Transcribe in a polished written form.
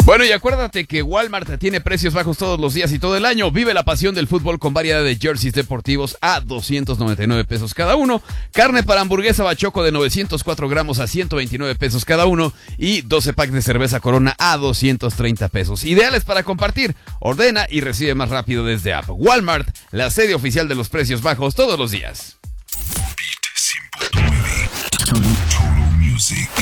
Bueno, y acuérdate que Walmart tiene precios bajos todos los días y todo el año. Vive la pasión del fútbol con variedad de jerseys deportivos a 299 pesos cada uno. Carne para hamburguesa Bachoco de 904 gramos a 129 pesos cada uno. Y 12 packs de cerveza Corona a 230 pesos. Ideales para compartir. Ordena y recibe más rápido desde app. Walmart, la sede oficial de los precios bajos todos los días. Beat 100.9 Total Music.